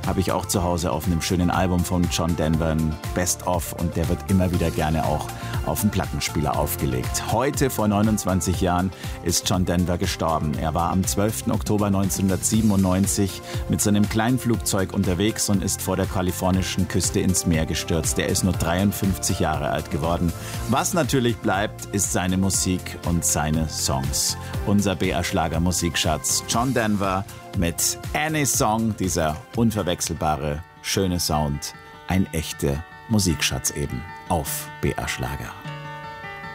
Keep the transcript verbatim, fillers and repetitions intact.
habe ich auch zu Hause auf einem schönen Album von John Denver, ein Best-of, und der wird immer wieder gerne auch auf dem Plattenspieler aufgelegt. Heute, vor neunundzwanzig Jahren, ist John Denver gestorben. Er war am zwölften Oktober neunzehnhundertsiebenundneunzig mit seinem kleinen Flugzeug unterwegs und ist vor der kalifornischen Küste ins Meer gestürzt. Er ist nur dreiundfünfzig Jahre alt geworden. Was natürlich bleibt, ist seine Musik und seine Songs. Unser B R-Schlager-Musikschatz John Denver mit Any Song, dieser unverwechselbare, schöne Sound. Ein echter Musikschatz eben auf B R Schlager.